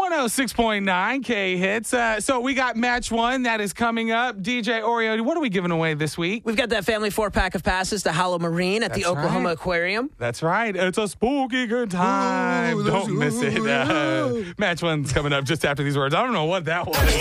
106.9 K Hits. So we got match one that is coming up. DJ Oreo, what are we giving away this week? We've got that family 4-pack of passes to Hollow Marine at the Oklahoma Aquarium. That's right. It's a spooky good time. Don't miss it. Match one's coming up just after these words. I don't know what that was.